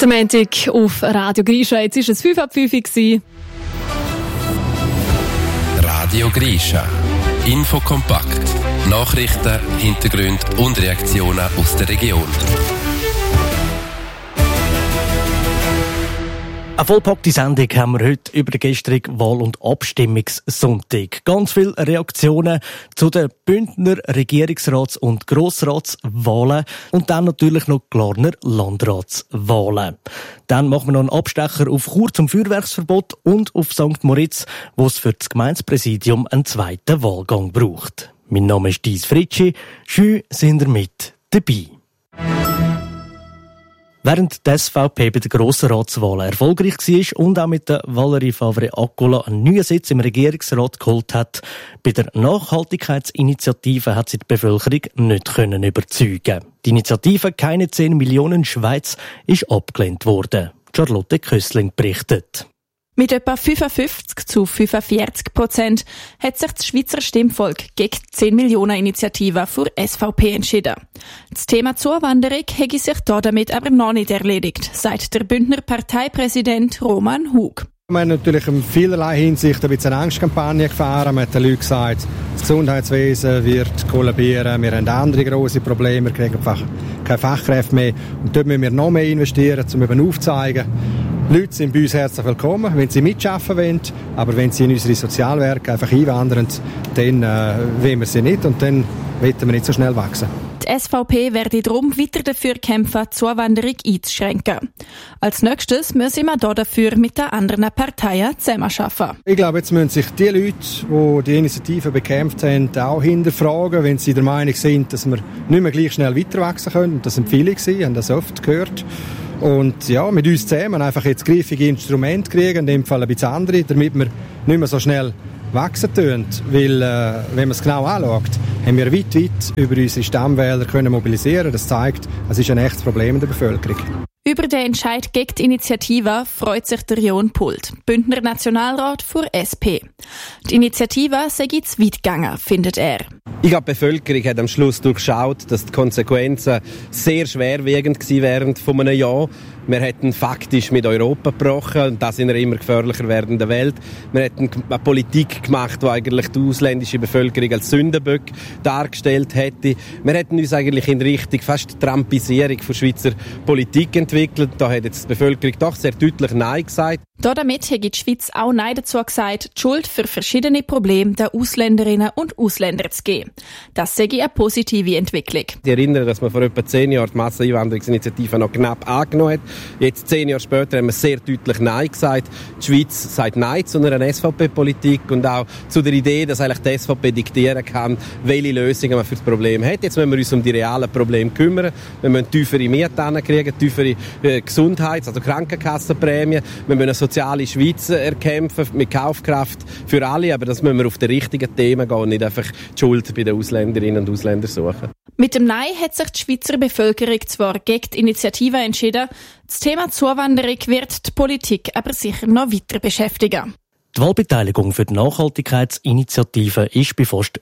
Der Montag auf Radio Grisha. Jetzt war es 5:05 Uhr. Radio Grisha. Infokompakt. Nachrichten, Hintergründe und Reaktionen aus der Region. Eine vollpackte Sendung haben wir heute über den gestrigen Wahl- und Abstimmungssonntag. Ganz viele Reaktionen zu den Bündner Regierungsrats- und Grossratswahlen und dann natürlich noch Glarner Landratswahlen. Dann machen wir noch einen Abstecher auf Chur zum Feuerwerksverbot und auf St. Moritz, wo es für das Gemeindepräsidium einen zweiten Wahlgang braucht. Mein Name ist Dies Fritschi. Schön sind ihr mit dabei. Während die SVP bei den Grossratswahlen erfolgreich war und auch mit der Valérie Favre-Akkola einen neuen Sitz im Regierungsrat geholt hat, bei der Nachhaltigkeitsinitiative hat sie die Bevölkerung nicht überzeugen. Die Initiative «Keine 10 Millionen Schweiz» ist abgelehnt worden. Charlotte Kössling berichtet. Mit etwa 55-45% hat sich das Schweizer Stimmvolk gegen die 10 Millionen Initiative für SVP entschieden. Das Thema Zuwanderung hätte sich damit aber noch nicht erledigt, sagt der Bündner Parteipräsident Roman Hug. Wir haben natürlich in vielerlei Hinsicht eine Angstkampagne gefahren. Man hat den Leuten gesagt, das Gesundheitswesen wird kollabieren, wir haben andere grosse Probleme, wir kriegen einfach keine Fachkräfte mehr. Und dort müssen wir noch mehr investieren, um eben aufzuzeigen, Leute sind bei uns herzlich willkommen, wenn sie mitarbeiten wollen, aber wenn sie in unsere Sozialwerke einfach einwandern, dann wollen wir sie nicht und dann wollen wir nicht so schnell wachsen. Die SVP werde darum weiter dafür kämpfen, die Zuwanderung einzuschränken. Als nächstes müssen wir dafür mit den anderen Parteien zusammenarbeiten. Ich glaube, jetzt müssen sich die Leute, die die Initiative bekämpft haben, auch hinterfragen, wenn sie der Meinung sind, dass wir nicht mehr gleich schnell weiterwachsen können. Und das empfehle ich sie, haben das oft gehört. Und ja, mit uns zusammen einfach jetzt griffige Instrumente kriegen, in dem Fall ein bisschen andere, damit wir nicht mehr so schnell wachsen tun. Weil, wenn man es genau anschaut, haben wir weit über unsere Stammwähler können mobilisieren. Das zeigt, es ist ein echtes Problem in der Bevölkerung. Über den Entscheid gegen die Initiative freut sich der Jon Pult, Bündner Nationalrat für SP. Die Initiative sei zu weit gegangen, findet er. Ich glaube, die Bevölkerung hat am Schluss durchschaut, dass die Konsequenzen sehr schwerwiegend gewesen wären von einem Jahr. Wir hätten faktisch mit Europa gebrochen, und das in einer immer gefährlicher werdenden Welt. Wir hätten eine Politik gemacht, die eigentlich die ausländische Bevölkerung als Sündenböck dargestellt hätte. Wir hätten uns eigentlich in Richtung fast Trumpisierung von Schweizer Politik entwickelt. Da hat jetzt die Bevölkerung doch sehr deutlich Nein gesagt. Damit hat die Schweiz auch Nein dazu gesagt, die Schuld für verschiedene Probleme der Ausländerinnen und Ausländer zu geben. Das sei eine positive Entwicklung. Ich erinnere, dass man vor etwa 10 Jahren die Masseneinwanderungsinitiative noch knapp angenommen hat. Jetzt 10 Jahre später haben wir sehr deutlich Nein gesagt. Die Schweiz sagt Nein zu einer SVP-Politik und auch zu der Idee, dass eigentlich die SVP diktieren kann, welche Lösungen man für das Problem hat. Jetzt müssen wir uns um die realen Probleme kümmern. Wir müssen tiefere Mieten kriegen, tiefere Gesundheits-, also Krankenkassenprämien. Wir müssen eine soziale Schweiz erkämpfen mit Kaufkraft für alle. Aber das müssen wir auf die richtigen Themen gehen und nicht einfach die Schuld bei den Ausländerinnen und Ausländern suchen. Mit dem Nein hat sich die Schweizer Bevölkerung zwar gegen die Initiative entschieden, das Thema Zuwanderung wird die Politik aber sicher noch weiter beschäftigen. Die Wahlbeteiligung für die Nachhaltigkeitsinitiative war bei fast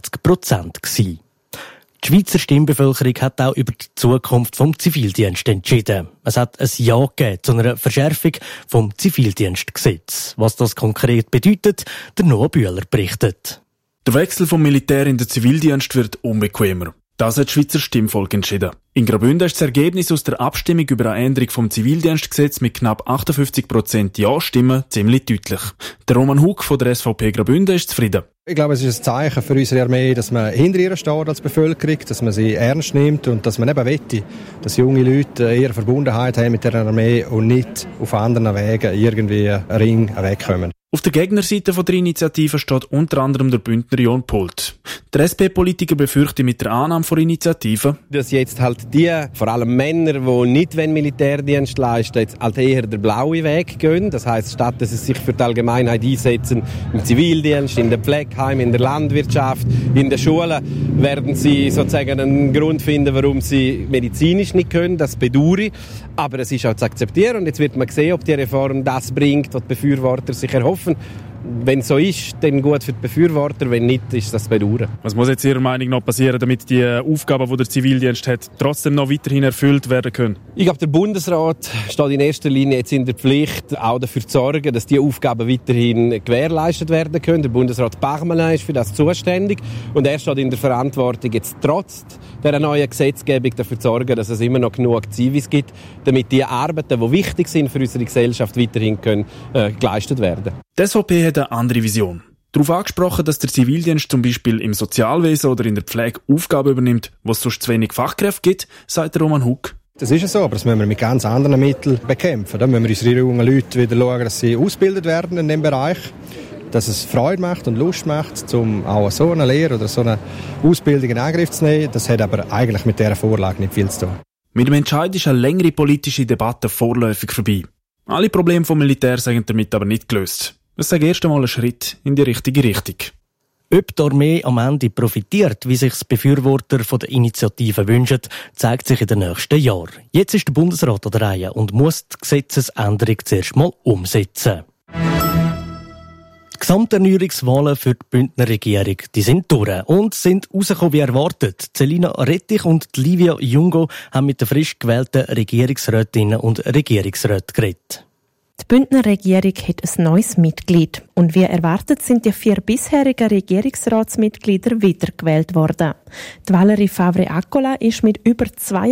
60%. Die Schweizer Stimmbevölkerung hat auch über die Zukunft vom Zivildienst entschieden. Es hat ein Ja gegeben zu einer Verschärfung vom Zivildienstgesetz. Was das konkret bedeutet, der Noah Bühler berichtet. Der Wechsel vom Militär in den Zivildienst wird unbequemer. Das hat das Schweizer Stimmvolk entschieden. In Graubünden ist das Ergebnis aus der Abstimmung über eine Änderung vom Zivildienstgesetz mit knapp 58% Ja-Stimmen ziemlich deutlich. Der Roman Hug von der SVP Graubünden ist zufrieden. Ich glaube, es ist ein Zeichen für unsere Armee, dass man hinter ihr steht als Bevölkerung, dass man sie ernst nimmt und dass man eben wette, dass junge Leute ihre Verbundenheit haben mit der Armee und nicht auf anderen Wegen irgendwie einen Ring wegkommen. Auf der Gegnerseite der Initiative steht unter anderem der Bündner Jon Pult. Der SP-Politiker befürchtet mit der Annahme der Initiative, dass jetzt halt die, vor allem Männer, die nicht Militärdienst leisten, jetzt halt eher den blauen Weg gehen. Das heisst, statt dass sie sich für die Allgemeinheit einsetzen, im Zivildienst, in den Pflegeheimen, in der Landwirtschaft, in den Schulen, werden sie sozusagen einen Grund finden, warum sie medizinisch nicht können. Das bedauere ich. Aber es ist auch zu akzeptieren. Und jetzt wird man sehen, ob die Reform das bringt, was die Befürworter sich erhoffen. Wenn es so ist, dann gut für die Befürworter, wenn nicht, ist das bedauern. Was muss jetzt Ihrer Meinung nach passieren, damit die Aufgaben, die der Zivildienst hat, trotzdem noch weiterhin erfüllt werden können? Ich glaube, der Bundesrat steht in erster Linie jetzt in der Pflicht, auch dafür zu sorgen, dass die Aufgaben weiterhin gewährleistet werden können. Der Bundesrat Bachmann ist für das zuständig und er steht in der Verantwortung, jetzt trotz dieser neuen Gesetzgebung dafür zu sorgen, dass es immer noch genug Zivis gibt, damit die Arbeiten, die wichtig sind für unsere Gesellschaft, weiterhin können, geleistet werden. Die SVP hat eine andere Vision. Darauf angesprochen, dass der Zivildienst zum Beispiel im Sozialwesen oder in der Pflege Aufgaben übernimmt, wo es sonst zu wenig Fachkräfte gibt, sagt Roman Huck. Das ist so, aber das müssen wir mit ganz anderen Mitteln bekämpfen. Da müssen wir unsere jungen Leute wieder schauen, dass sie ausgebildet werden in diesem Bereich, dass es Freude macht und Lust macht, um auch so eine Lehre oder so eine Ausbildung in Angriff zu nehmen. Das hat aber eigentlich mit dieser Vorlage nicht viel zu tun. Mit dem Entscheid ist eine längere politische Debatte vorläufig vorbei. Alle Probleme vom Militär sind damit aber nicht gelöst. Das ist erst einmal ein Schritt in die richtige Richtung. Ob die Armee am Ende profitiert, wie sich die Befürworter der Initiative wünschen, zeigt sich in den nächsten Jahren. Jetzt ist der Bundesrat an der Reihe und muss die Gesetzesänderung zuerst mal umsetzen. Die Gesamterneuerungswahlen für die Bündner Regierung, die sind durch und sind rausgekommen wie erwartet. Celina Rettich und Livia Jungo haben mit den frisch gewählten Regierungsrätinnen und Regierungsräten geredet. Die Bündner Regierung hat ein neues Mitglied. Und wie erwartet sind die 4 bisherigen Regierungsratsmitglieder wiedergewählt worden. Die Valerie Favre-Accola ist mit über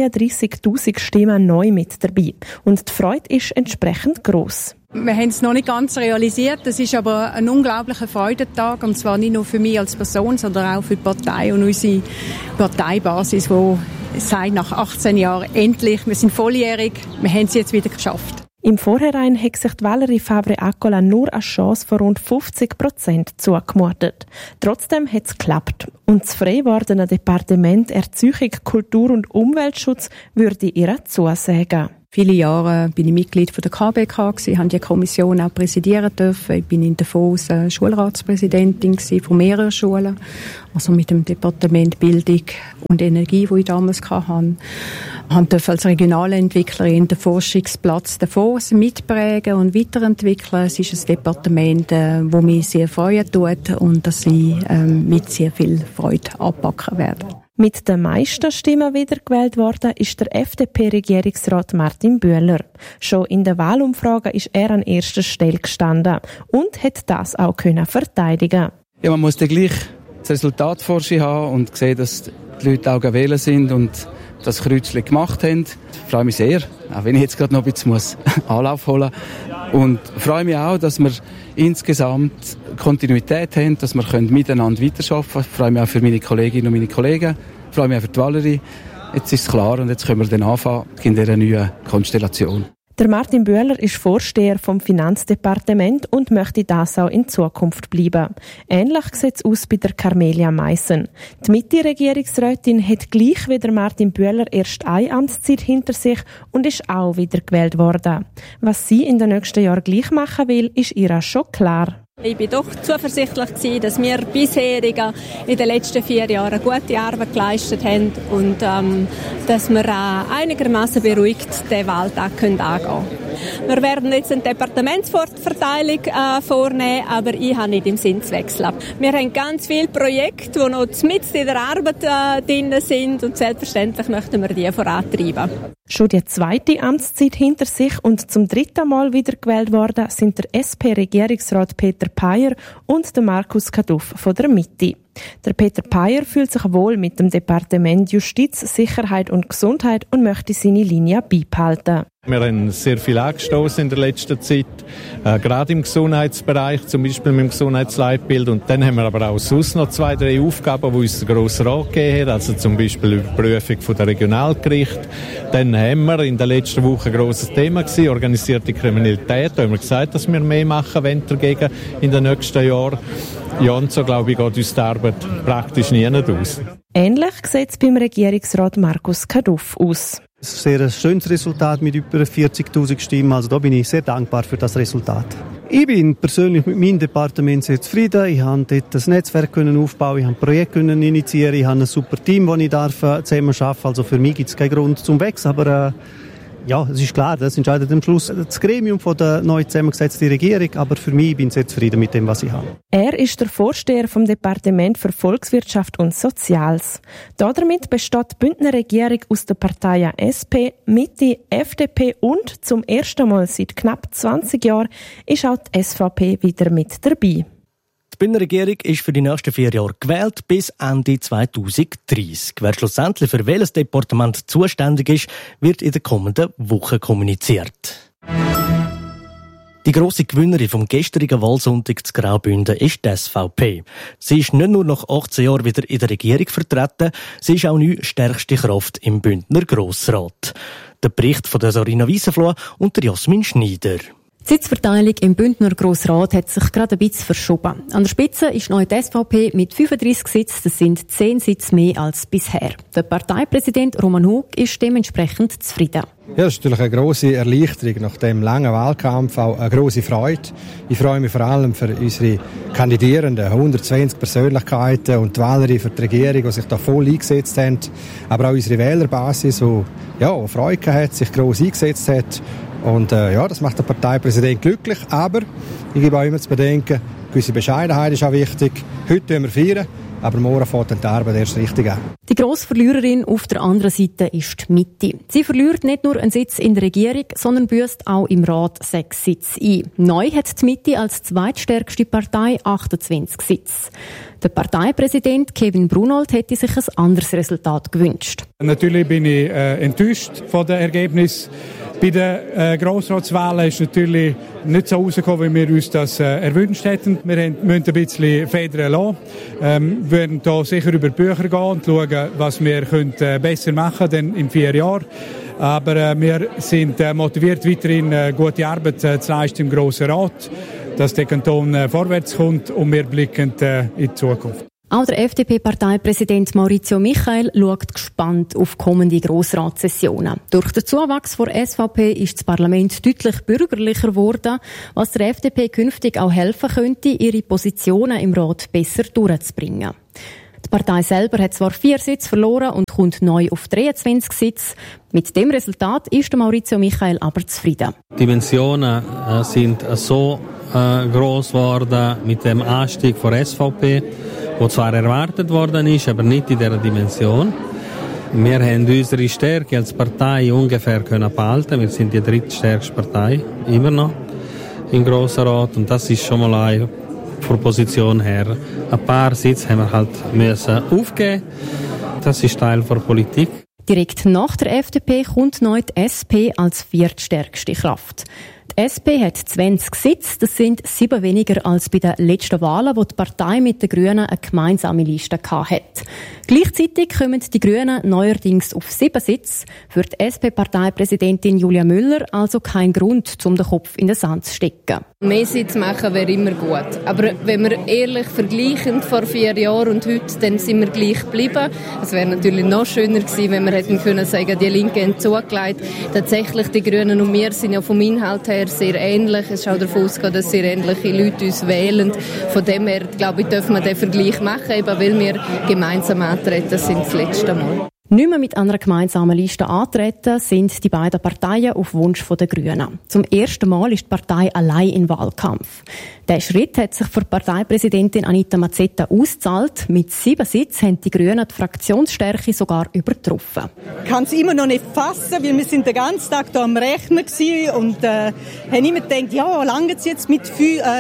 32.000 Stimmen neu mit dabei. Und die Freude ist entsprechend gross. Wir haben es noch nicht ganz realisiert. Es ist aber ein unglaublicher Freudentag. Und zwar nicht nur für mich als Person, sondern auch für die Partei und unsere Parteibasis, die sagt, nach 18 Jahren endlich, wir sind volljährig, wir haben es jetzt wieder geschafft. Im Vorhinein hat sich die Valerie Favre-Accola nur eine Chance von rund 50% zugemutet. Trotzdem hat es geklappt. Und das frei gewordene Departement Erziehung, Kultur und Umweltschutz würde ihr zusagen. Viele Jahre bin ich Mitglied von der KBK gewesen, habe die Kommission auch präsidieren dürfen. Ich bin in Davos Schulratspräsidentin von mehreren Schulen, also mit dem Departement Bildung und Energie, wo ich damals hatte. Ich durfte als Regionalentwicklerin den Forschungsplatz Davos mitprägen und weiterentwickeln. Es ist ein Departement, das mich sehr freuen tut und dass ich mit sehr viel Freude anpacken werde. Mit den meisten Stimmen wiedergewählt worden ist der FDP-Regierungsrat Martin Bühler. Schon in den Wahlumfragen ist er an erster Stelle gestanden und hat das auch verteidigen. Ja, man muss dann gleich das Resultat vor sich haben und sehen, dass die Leute auch gewählt sind und das Kreuzchen gemacht haben. Ich freue mich sehr, auch wenn ich jetzt gerade noch ein bisschen Anlauf holen muss. Und freue mich auch, dass wir insgesamt Kontinuität haben, dass wir miteinander weiterarbeiten können. Ich freue mich auch für meine Kolleginnen und meine Kollegen. Ich freue mich auch für die Valerie. Jetzt ist es klar und jetzt können wir dann anfangen in dieser neuen Konstellation. Der Martin Bühler ist Vorsteher vom Finanzdepartement und möchte das auch in Zukunft bleiben. Ähnlich sieht es aus bei der Carmelia Meissen. Die Mitte-Regierungsrätin hat gleich wie der Martin Bühler erst eine Amtszeit hinter sich und ist auch wieder gewählt worden. Was sie in den nächsten Jahren gleich machen will, ist ihr schon klar. Ich war doch zuversichtlich, dass wir bisherigen in den letzten 4 Jahren gute Arbeit geleistet haben und dass wir einigermaßen beruhigt den Wahltag angehen können. Wir werden jetzt eine Departementsverteilung vornehmen, aber ich habe nicht im Sinn zu wechseln. Wir haben ganz viele Projekte, die noch mitten in der Arbeit drin sind und selbstverständlich möchten wir die vorantreiben. Schon die zweite Amtszeit hinter sich und zum 3. Mal wiedergewählt worden sind der SP-Regierungsrat Peter Payer und der Markus Kaduff von der Mitte. Der Peter Payer fühlt sich wohl mit dem Departement Justiz, Sicherheit und Gesundheit und möchte seine Linie beibehalten. Wir haben sehr viel angestoßen in der letzten Zeit, gerade im Gesundheitsbereich, zum Beispiel mit dem Gesundheitsleitbild. Und dann haben wir aber auch sonst noch 2, 3 Aufgaben, die uns der Grosse Rat gegeben hat, also zum Beispiel die Überprüfung der Regionalgerichte. Dann haben wir in der letzten Woche ein grosses Thema gewesen, organisierte Kriminalität. Da haben wir gesagt, dass wir mehr machen wollen dagegen in den nächsten Jahren. Ja, und so, glaube ich, geht uns die Arbeit praktisch nie aus. Ähnlich sieht es beim Regierungsrat Markus Kaduff aus. Es ist ein sehr schönes Resultat mit über 40.000 Stimmen. Also da bin ich sehr dankbar für das Resultat. Ich bin persönlich mit meinem Departement sehr zufrieden. Ich habe dort das Netzwerk aufbauen, ich habe ein Projekt initiieren, ich habe ein super Team, das ich zusammen arbeiten darf. Also für mich gibt es keinen Grund zum Wechseln, aber Ja, es ist klar, das entscheidet am Schluss das Gremium von der neu zusammengesetzten Regierung, aber für mich bin ich sehr zufrieden mit dem, was ich habe. Er ist der Vorsteher vom Departement für Volkswirtschaft und Soziales. Damit besteht die Bündner Regierung aus den Parteien SP, Mitte, FDP und zum ersten Mal seit knapp 20 Jahren ist auch die SVP wieder mit dabei. Die Bündner Regierung ist für die nächsten 4 Jahre gewählt bis Ende 2030. Wer schlussendlich für welches Departement zuständig ist, wird in den kommenden Wochen kommuniziert. Die grosse Gewinnerin vom gestrigen Wahlsonntag zu Graubünden ist die SVP. Sie ist nicht nur nach 18 Jahren wieder in der Regierung vertreten, sie ist auch neu stärkste Kraft im Bündner Grossrat. Der Bericht von der Sarina Weissenfloh und der Jasmin Schneider. Die Sitzverteilung im Bündner Grossrat hat sich gerade ein bisschen verschoben. An der Spitze ist neu die SVP mit 35 Sitzen, das sind 10 Sitze mehr als bisher. Der Parteipräsident Roman Hug ist dementsprechend zufrieden. Ja, das ist natürlich eine grosse Erleichterung nach dem langen Wahlkampf, auch eine grosse Freude. Ich freue mich vor allem für unsere Kandidierenden, 120 Persönlichkeiten und die Wählerin für die Regierung, die sich da voll eingesetzt haben, aber auch unsere Wählerbasis, die Freude hat, sich gross eingesetzt hat. Und das macht der Parteipräsident glücklich, aber ich gebe auch immer zu bedenken, gewisse Bescheidenheit ist auch wichtig. Heute feiern wir feiern, aber morgen fängt die Arbeit erst richtig an. Die grosse Verliererin auf der anderen Seite ist die Mitte. Sie verliert nicht nur einen Sitz in der Regierung, sondern büsst auch im Rat 6 Sitze ein. Neu hat die Mitte als zweitstärkste Partei 28 Sitze. Der Parteipräsident Kevin Brunold hätte sich ein anderes Resultat gewünscht. Natürlich bin ich enttäuscht von dem Ergebnis. Bei den Grossratswahlen ist natürlich nicht so rausgekommen, wie wir uns das erwünscht hätten. Wir müssen ein bisschen federn lassen. Wir werden hier sicher über die Bücher gehen und schauen, was wir besser machen können in 4 Jahren. Aber wir sind motiviert, weiterhin gute Arbeit zu leisten im Grossen Rat, dass der Kanton vorwärts kommt und wir blicken in die Zukunft. Auch der FDP-Parteipräsident Maurizio Michael schaut gespannt auf kommende Grossratssessionen. Durch den Zuwachs der SVP ist das Parlament deutlich bürgerlicher geworden, was der FDP künftig auch helfen könnte, ihre Positionen im Rat besser durchzubringen. Die Partei selber hat zwar 4 Sitze verloren und kommt neu auf 23 Sitze. Mit dem Resultat ist Maurizio Michael aber zufrieden. Die Dimensionen sind so gross geworden mit dem Anstieg der SVP, wo zwar erwartet worden ist, aber nicht in dieser Dimension. Wir haben unsere Stärke als Partei ungefähr behalten. Wir sind die drittstärkste Partei, immer noch, im Grossen Rat. Und das ist schon mal eine von der Position her. Ein paar Sitze haben wir halt müssen aufgeben. Das ist Teil der Politik. Direkt nach der FDP kommt neu die SP als viertstärkste Kraft. Die SP hat 20 Sitze, das sind 7 weniger als bei den letzten Wahlen, wo die Partei mit den Grünen eine gemeinsame Liste hatte. Gleichzeitig kommen die Grünen neuerdings auf 7 Sitze. Für die SP-Parteipräsidentin Julia Müller also kein Grund, um den Kopf in den Sand zu stecken. Mehr Sitze machen wäre immer gut. Aber wenn wir ehrlich vergleichen vor 4 Jahren und heute, dann sind wir gleich geblieben. Es wäre natürlich noch schöner gewesen, wenn wir hätten können sagen, die Linken haben zugelegt. Tatsächlich, die Grünen und wir sind ja vom Inhalt her sehr ähnlich. Es ist auch davon ausgegangen, dass sehr ähnliche Leute uns wählen. Von dem her, glaube ich, dürfen wir den Vergleich machen, eben weil wir gemeinsam antreten sind das letzte Mal. Nicht mehr mit einer gemeinsamen Liste antreten sind die beiden Parteien auf Wunsch der Grünen. Zum ersten Mal ist die Partei allein im Wahlkampf. Der Schritt hat sich für Parteipräsidentin Anita Mazzetta ausgezahlt. Mit 7 Sitzen haben die Grünen die Fraktionsstärke sogar übertroffen. Ich kann es immer noch nicht fassen, weil wir sind den ganzen Tag hier am Rechnen und haben immer gedacht, ja, lange es jetzt mit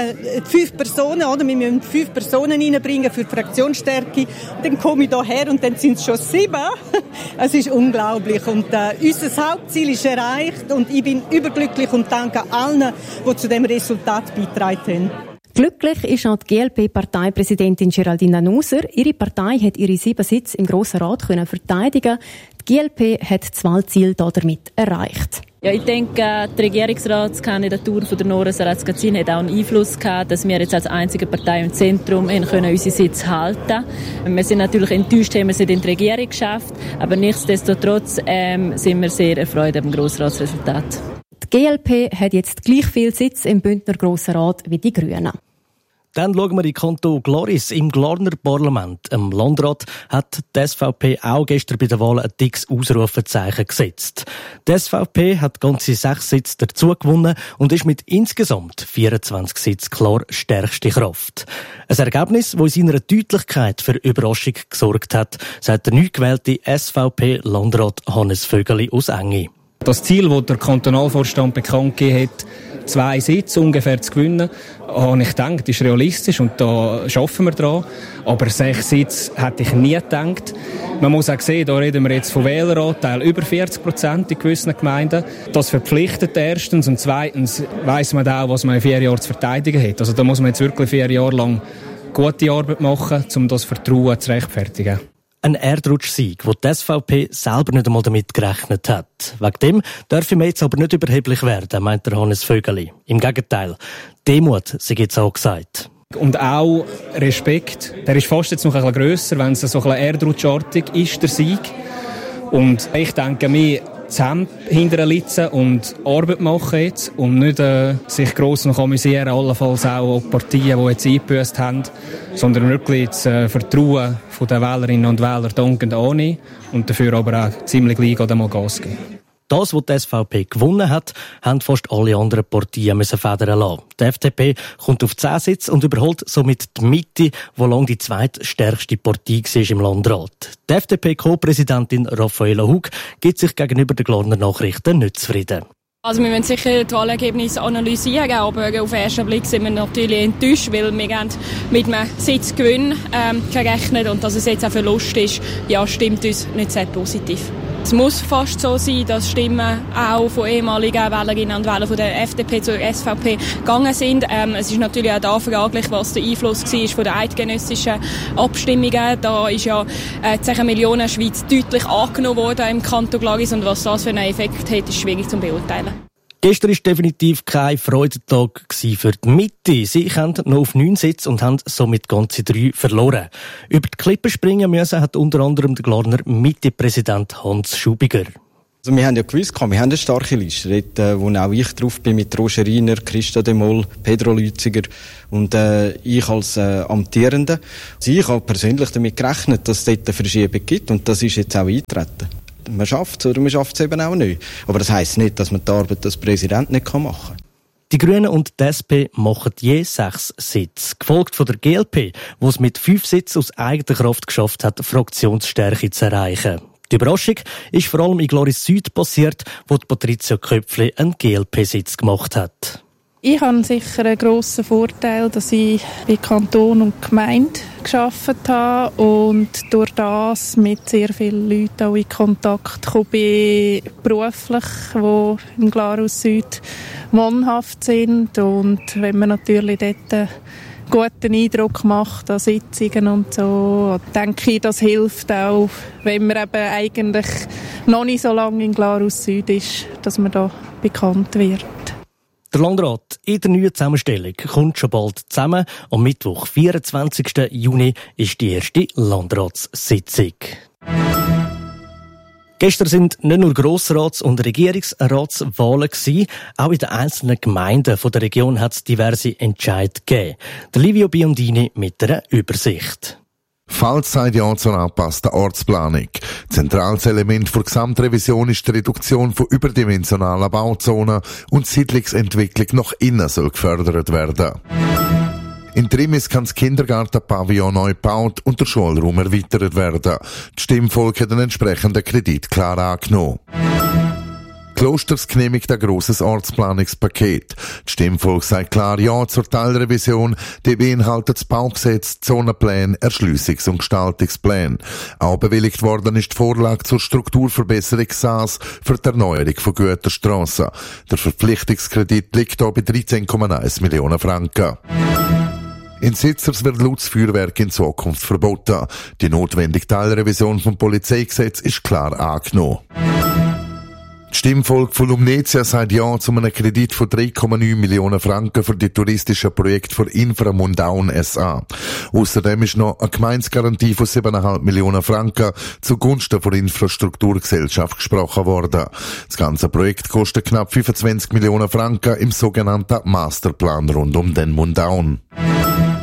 5 Personen, oder? Wir müssen 5 Personen reinbringen für die Fraktionsstärke. Und dann komme ich hierher und dann sind es schon 7. Es ist unglaublich und unser Hauptziel ist erreicht und ich bin überglücklich und danke allen, die zu diesem Resultat beigetragen haben. Glücklich ist auch die GLP-Parteipräsidentin Geraldine Danuser. Ihre Partei hat ihre 7 Sitze im Grossen Rat verteidigen. Die GLP hat das Wahlziel damit erreicht. Ja, ich denke, die Regierungsratskandidatur von der Nora Sarrazin hat auch einen Einfluss gehabt, dass wir jetzt als einzige Partei im Zentrum unsere Sitze halten können. Wir sind natürlich enttäuscht, haben wir es nicht in die Regierung geschafft, aber nichtsdestotrotz sind wir sehr erfreut am Grossratsresultat. Die GLP hat jetzt gleich viel Sitz im Bündner Grossen Rat wie die Grünen. Dann schauen wir in Kanton Gloris im Glarner Parlament. Im Landrat hat die SVP auch gestern bei der Wahl ein dickes Ausrufezeichen gesetzt. Die SVP hat ganze 6 Sitze dazu gewonnen und ist mit insgesamt 24 Sitzen klar stärkste Kraft. Ein Ergebnis, das in seiner Deutlichkeit für Überraschung gesorgt hat, sagt der neu gewählte SVP-Landrat Hannes Vögeli aus Engi. Das Ziel, das der Kantonalvorstand bekannt gegeben hat, 2 Sitze ungefähr zu gewinnen, habe ich gedacht, ist realistisch und da arbeiten wir dran. Aber 6 Sitze hätte ich nie gedacht. Man muss auch sehen, da reden wir jetzt von Wähleranteil über 40% in gewissen Gemeinden. Das verpflichtet erstens und zweitens weiss man auch, was man in 4 Jahren zu verteidigen hat. Also da muss man jetzt wirklich 4 Jahre lang gute Arbeit machen, um das Vertrauen zu rechtfertigen. Ein Erdrutschsieg, wo die SVP selber nicht einmal damit gerechnet hat. Wegen dem dürfen wir jetzt aber nicht überheblich werden, meint der Hannes Vögeli. Im Gegenteil, Demut sei jetzt auch gesagt. Und auch Respekt, der ist fast jetzt noch ein bisschen grösser, wenn es so ein bisschen erdrutschartig ist, der Sieg. Und ich denke, wir zusammen hinterlitzen und Arbeit machen jetzt und nicht sich gross noch amüsieren, allenfalls auch Partien, die jetzt eingebüßt haben, sondern wirklich das Vertrauen der Wählerinnen und Wähler dankend annehmen und dafür aber auch ziemlich gleich mal Gas geben. Das, was die SVP gewonnen hat, haben fast alle anderen Partien federn lassen. Die FDP kommt auf 10 Sitze und überholt somit die Mitte, die lange die zweitstärkste Partei war im Landrat. Die FDP-Co-Präsidentin Raffaela Hug gibt sich gegenüber den Glarner Nachrichten nicht zufrieden. Also wir müssen sicher die Wahlergebnisse analysieren, aber auf den ersten Blick sind wir natürlich enttäuscht, weil wir haben mit einem Sitzgewinn gerechnet und dass es jetzt ein Verlust ist, ja, stimmt uns nicht sehr positiv. Es muss fast so sein, dass Stimmen auch von ehemaligen Wählerinnen und Wählern von der FDP zur SVP gegangen sind. Es ist natürlich auch da fraglich, was der Einfluss war von den eidgenössischen Abstimmungen. Da ist ja die 10 Millionen Schweiz deutlich angenommen worden im Kanton Glaris und was das für einen Effekt hat, ist schwierig zu beurteilen. Gestern war definitiv kein Freudentag für die Mitte. Sie kamen noch auf 9 Sitze und haben somit ganze 3 verloren. Über die Klippe springen müssen hat unter anderem der Glarner Mitte-Präsident Hans Schubiger. Also wir haben ja gewusst, wir haben eine starke Liste, dort, wo auch ich drauf bin, mit Roger Riener, Christa de Mol, Pedro Lütziger und ich als Amtierender. Also ich habe persönlich damit gerechnet, dass es dort eine Verschiebung gibt und das ist jetzt auch eingetreten. Man schafft es oder man schafft es eben auch nicht. Aber das heisst nicht, dass man die Arbeit als Präsident nicht machen kann. Die Grünen und die SP machen je 6 Sitze. Gefolgt von der GLP, die es mit 5 Sitzen aus eigener Kraft geschafft hat, Fraktionsstärke zu erreichen. Die Überraschung ist vor allem in Gloris Süd passiert, wo die Patricia Köpfli einen GLP-Sitz gemacht hat. Ich habe sicher einen grossen Vorteil, dass ich bei Kanton und Gemeinde gearbeitet habe und durch das mit sehr vielen Leuten auch in Kontakt gekommen bin, beruflich, die im Glarus Süd wohnhaft sind. Und wenn man natürlich dort einen guten Eindruck macht an Sitzungen und so, denke ich, das hilft auch, wenn man eben eigentlich noch nicht so lange in Glarus Süd ist, dass man da bekannt wird. Der Landrat in der neuen Zusammenstellung kommt schon bald zusammen. Am Mittwoch, 24. Juni, ist die erste Landratssitzung. Gestern sind nicht nur Grossrats- und Regierungsratswahlen gewesen, auch in den einzelnen Gemeinden der Region hat es diverse Entscheide gegeben. Der Livio Biondini mit einer Übersicht. Falls sagt ja zur angepassten Ortsplanung. Zentrales Element der Gesamtrevision ist die Reduktion von überdimensionalen Bauzonen und die Siedlungsentwicklung nach innen soll gefördert werden. In Trimis kann das Kindergartenpavillon neu gebaut und der Schulraum erweitert werden. Das Stimmvolk hat einen entsprechenden Kredit klar angenommen. Klosters genehmigt ein grosses Ortsplanungspaket. Das Stimmvolk sagt klar Ja zur Teilrevision, die beinhaltet das Baugesetz, Zonenpläne, Erschliessungs- und Gestaltungspläne. Auch bewilligt worden ist die Vorlage zur Strukturverbesserung SAS für die Erneuerung von Güterstrassen. Der Verpflichtungskredit liegt hier bei 13,1 Millionen Franken. In Sitzers wird laut Feuerwerk in Zukunft verboten. Die notwendige Teilrevision vom Polizeigesetz ist klar angenommen. Das Stimmvolk von Lumnezia sagt Ja zu einem Kredit von 3,9 Millionen Franken für die touristischen Projekte für Inframundaun SA. Außerdem ist noch eine Gemeinsgarantie von 7,5 Millionen Franken zugunsten der Infrastrukturgesellschaft gesprochen worden. Das ganze Projekt kostet knapp 25 Millionen Franken im sogenannten Masterplan rund um den Mundaun.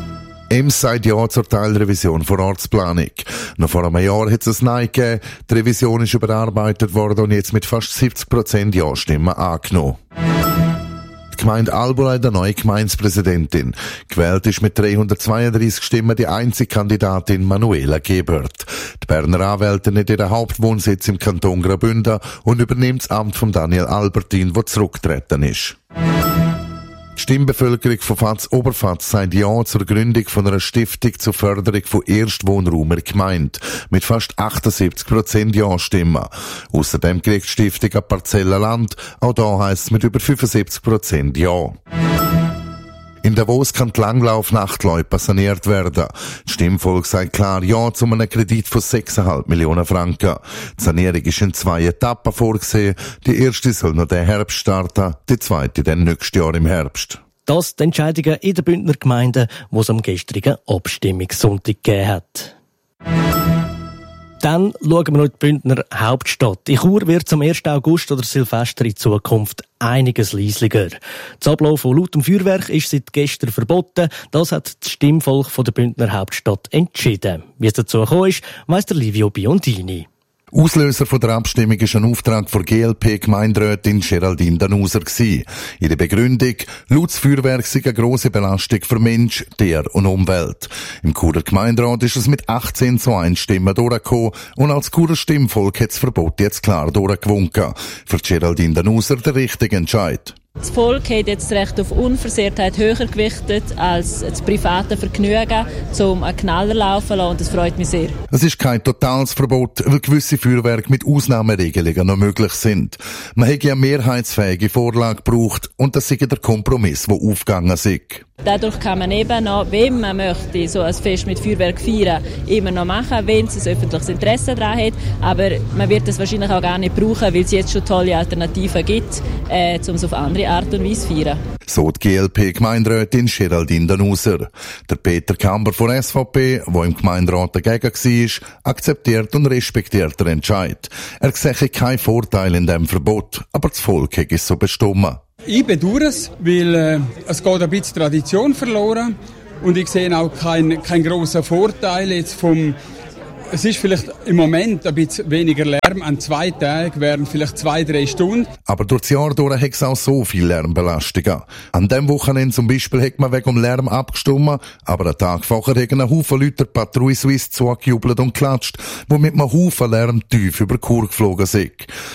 Ems sagt ja zur Teilrevision der Ortsplanung. Noch vor einem Jahr hat es ein Nein gegeben. Die Revision ist überarbeitet worden und jetzt mit fast 70% Ja-Stimmen angenommen. Die Gemeinde Albula ist der neue Gemeindepräsidentin. Gewählt ist mit 332 Stimmen die einzige Kandidatin Manuela Gebert. Die Berner Anwältin hat ihren Hauptwohnsitz im Kanton Graubünden und übernimmt das Amt von Daniel Albertin, der zurückgetreten ist. Die Stimmbevölkerung von Fatz-Oberfatz sagt Ja zur Gründung von einer Stiftung zur Förderung von Erstwohnraum in der Gemeinde. Mit fast 78% Ja-Stimmen. Außerdem kriegt die Stiftung eine Parzelle Land. Auch da heisst es mit über 75% Ja. In Davos kann die Langlauf-Nachtloipe saniert werden. Das Stimmvolk sagt klar Ja zu einem Kredit von 6,5 Millionen Franken. Die Sanierung ist in 2 Etappen vorgesehen. Die erste soll noch den Herbst starten, die zweite dann nächstes Jahr im Herbst. Das die Entscheidungen in den Bündner Gemeinden, die es am gestrigen Abstimmungssonntag gegeben hat. Dann schauen wir noch in die Bündner Hauptstadt. In Chur wird zum 1. August oder Silvester in Zukunft einiges leislicher. Das Ablauf von lautem Feuerwerk ist seit gestern verboten. Das hat das Stimmvolk von der Bündner Hauptstadt entschieden. Wie es dazu gekommen ist, weiss der Livio Biondini. Auslöser von der Abstimmung ist ein Auftrag von GLP-Gemeinderätin Geraldine Danuser gewesen. Ihre Begründung: laut Feuerwerk sei eine grosse Belastung für Mensch, Tier und Umwelt. Im Churer Gemeinderat ist es mit 18:1 Stimmen durchgekommen und als Churer Stimmvolk hat das Verbot jetzt klar durchgewunken. Für Geraldine Danuser der richtige Entscheid. Das Volk hat jetzt das Recht auf Unversehrtheit höher gewichtet als das private Vergnügen, um einen Knaller laufen zu lassen, und das freut mich sehr. Es ist kein totales Verbot, weil gewisse Feuerwerke mit Ausnahmeregelungen noch möglich sind. Man hat ja eine mehrheitsfähige Vorlage gebraucht und das ist der Kompromiss, der aufgegangen ist. Dadurch kann man eben noch, wenn man möchte, so ein Fest mit Feuerwerk feiern, immer noch machen, wenn es ein öffentliches Interesse daran hat. Aber man wird das wahrscheinlich auch gar nicht brauchen, weil es jetzt schon tolle Alternativen gibt, um es auf andere Art und Weise zu feiern. So die GLP-Gemeinderätin Geraldine Danuser. Der Peter Kamber von SVP, der im Gemeinderat dagegen war, akzeptiert und respektiert den Entscheid. Er sehe keinen Vorteil in diesem Verbot, aber das Volk hat es so bestimmt. Ich bedauere es, weil es geht ein bisschen Tradition verloren und ich sehe auch keinen grossen Vorteil jetzt vom. Es ist vielleicht im Moment ein bisschen weniger Lärm. An 2 Tagen wären vielleicht 2-3 Stunden. Aber durch das Jahr durch hat es auch so viel Lärmbelastungen. An dem Wochenende zum Beispiel hat man wegen dem Lärm abgestimmt, aber einen Tag vorher haben ein Haufen Leute Patrouille Suisse zugejubelt und geklatscht, womit man Haufen Lärm tief über Chur geflogen sind.